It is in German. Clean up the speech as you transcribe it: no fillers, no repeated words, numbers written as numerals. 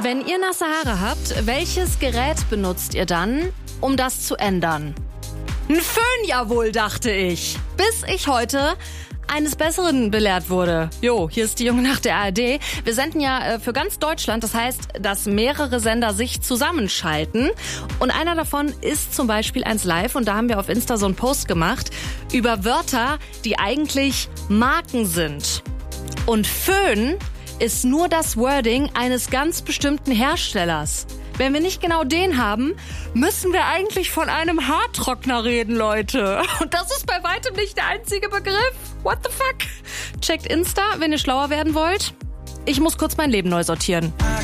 Wenn ihr nasse Haare habt, welches Gerät benutzt ihr dann, um das zu ändern? Ein Föhn, jawohl, dachte ich. Bis ich heute eines Besseren belehrt wurde. Jo, hier ist die Junge Nacht der ARD. Wir senden ja für ganz Deutschland, das heißt, dass mehrere Sender sich zusammenschalten. Und einer davon ist zum Beispiel 1 Live und da haben wir auf Insta so einen Post gemacht über Wörter, die eigentlich Marken sind. Und Föhn ist nur das Wording eines ganz bestimmten Herstellers. Wenn wir nicht genau den haben, müssen wir eigentlich von einem Haartrockner reden, Leute. Und das ist bei weitem nicht der einzige Begriff. What the fuck? Checkt Insta, wenn ihr schlauer werden wollt. Ich muss kurz mein Leben neu sortieren.